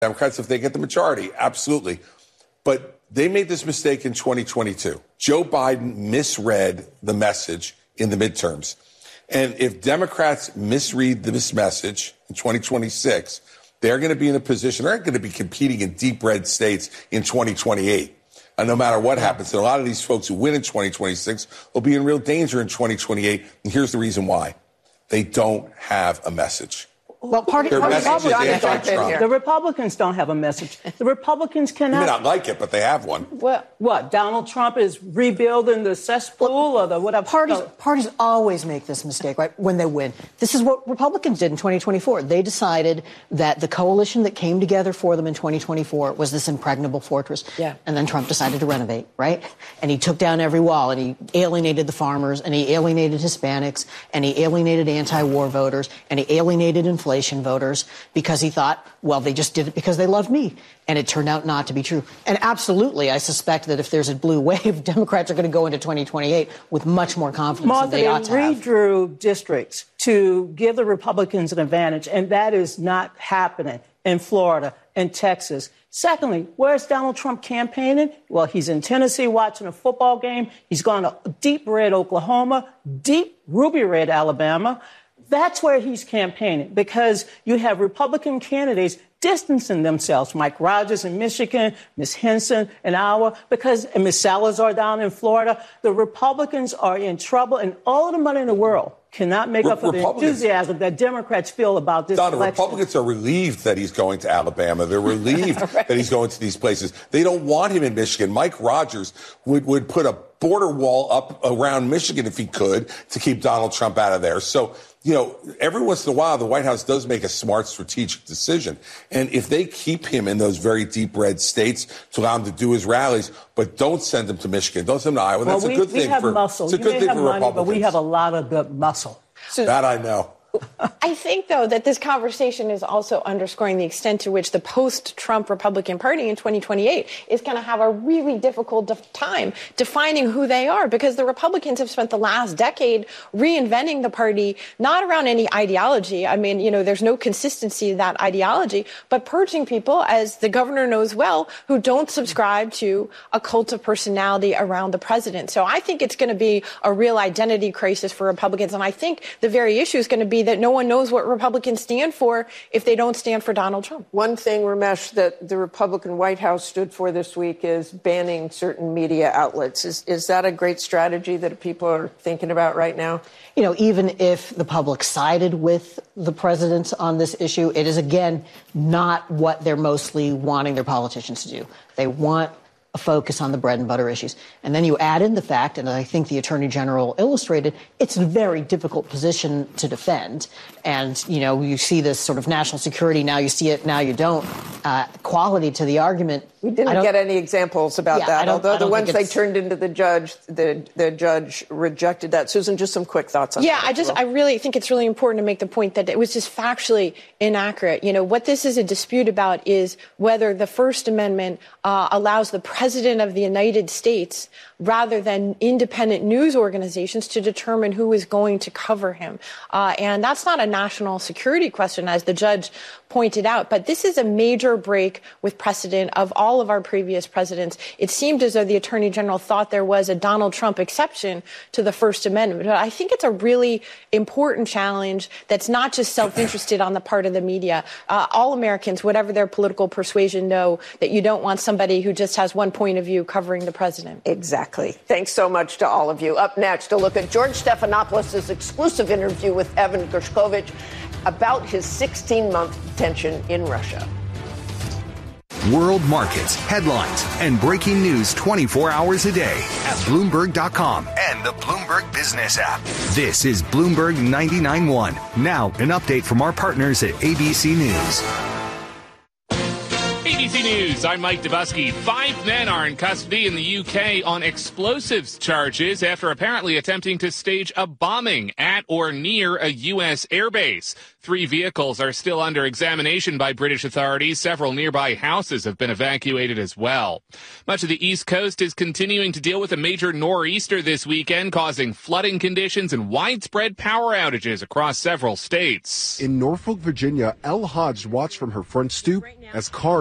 Democrats if they get the majority. Absolutely. But they made this mistake in 2022. Joe Biden misread the message in the midterms. And if Democrats misread this message in 2026, they're going to be in a position, they're going to be competing in deep red states in 2028. And no matter what happens, and a lot of these folks who win in 2026 will be in real danger in 2028. And here's the reason why. They don't have a message. Well, the Republicans don't have a message. The Republicans cannot. You may not like it, but they have one. What? Donald Trump is rebuilding the cesspool or the whatever? Parties always make this mistake, right, when they win. This is what Republicans did in 2024. They decided that the coalition that came together for them in 2024 was this impregnable fortress. Yeah. And then Trump decided to renovate, right? And he took down every wall, and he alienated the farmers, and he alienated Hispanics, and he alienated anti-war voters, and he alienated inflation voters because he thought, well, they just did it because they loved me. And it turned out not to be true. And absolutely, I suspect that if there's a blue wave, Democrats are going to go into 2028 with much more confidence than they ought to have. They redrew districts to give the Republicans an advantage, and that is not happening in Florida and Texas. Secondly, where's Donald Trump campaigning? Well, he's in Tennessee watching a football game. He's gone to deep red Oklahoma, deep ruby red Alabama. That's where he's campaigning, because you have Republican candidates distancing themselves. Mike Rogers in Michigan, Ms. Henson in Iowa, and Ms. Salazar down in Florida. The Republicans are in trouble, and all of the money in the world cannot make up for the enthusiasm that Democrats feel about this election. Republicans are relieved that he's going to Alabama. They're relieved right. that he's going to these places. They don't want him in Michigan. Mike Rogers would put a border wall up around Michigan if he could to keep Donald Trump out of there. So, you know, every once in a while, the White House does make a smart strategic decision. And if they keep him in those very deep red states to allow him to do his rallies, but don't send him to Michigan, don't send him to Iowa, that's a good thing for muscle. It's a good thing for Republicans. But we have a lot of good muscle. So, that I know. I think, though, that this conversation is also underscoring the extent to which the post-Trump Republican Party in 2028 is going to have a really difficult time defining who they are, because the Republicans have spent the last decade reinventing the party, not around any ideology. I mean, you know, there's no consistency to that ideology, but purging people, as the governor knows well, who don't subscribe to a cult of personality around the president. So I think it's going to be a real identity crisis for Republicans. And I think the very issue is going to be that no one knows what Republicans stand for if they don't stand for Donald Trump. One thing, Ramesh, that the Republican White House stood for this week is banning certain media outlets. Is that a great strategy that people are thinking about right now? You know, even if the public sided with the president on this issue, it is, again, not what they're mostly wanting their politicians to do. They want a focus on the bread and butter issues. And then you add in the fact, and I think the Attorney General illustrated, it's a very difficult position to defend. And, you know, you see this sort of national security, now you see it, now you don't. Quality to the argument. We didn't get any examples about that, although the ones they turned into the judge, the judge rejected that. Susan, just some quick thoughts on that. Yeah, I really think it's really important to make the point that it was just factually inaccurate. You know, what this is a dispute about is whether the First Amendment allows the President of the United States, rather than independent news organizations, to determine who is going to cover him. And that's not a national security question, as the judge pointed out, but this is a major break with precedent of all of our previous presidents. It seemed as though the Attorney General thought there was a Donald Trump exception to the First Amendment. But I think it's a really important challenge that's not just self-interested on the part of the media. All Americans, whatever their political persuasion, know that you don't want somebody who just has one point of view covering the president. Exactly. Thanks so much to all of you. Up next, a look at George Stephanopoulos' exclusive interview with Evan Gershkovich about his 16-month detention in Russia. World markets, headlines, and breaking news 24 hours a day at Bloomberg.com and the Bloomberg Business app. This is Bloomberg 99.1. Now, an update from our partners at ABC News. BBC News, I'm Mike Dubusky. 5 men are in custody in the UK on explosives charges after apparently attempting to stage a bombing at or near a U.S. airbase. 3 vehicles are still under examination by British authorities. Several nearby houses have been evacuated as well. Much of the East Coast is continuing to deal with a major nor'easter this weekend, causing flooding conditions and widespread power outages across several states. In Norfolk, Virginia, Elle Hodge watched from her front stoop as cars